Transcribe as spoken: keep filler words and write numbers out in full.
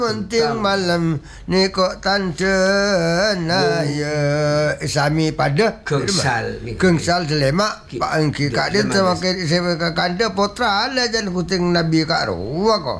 penting malam ni kok tante na ya sami pada kengsal kengsal selemak pak engki kak dia termakai saya kanda potra lah jan kuting nabi kak ruwa ko